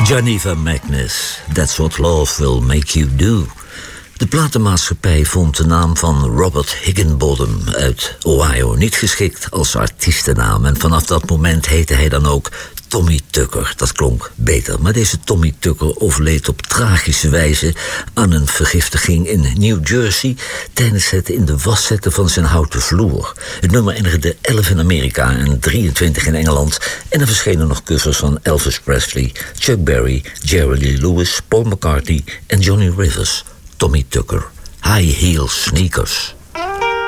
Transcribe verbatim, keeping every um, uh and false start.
Geneva Magnus, That's What Love Will Make You Do. De platenmaatschappij vond de naam van Robert Higginbotham uit Ohio niet geschikt als artiestennaam. En vanaf dat moment heette hij dan ook Tommy Tucker. Dat klonk beter. Maar deze Tommy Tucker overleed op tragische wijze aan een vergiftiging in New Jersey tijdens het in de was zetten van zijn houten vloer. Het nummer eindigde elf in Amerika en drieëntwintig in Engeland. En er verschenen nog covers van Elvis Presley, Chuck Berry, Jerry Lee Lewis, Paul McCartney en Johnny Rivers. Tommy Tucker, High Heel Sneakers.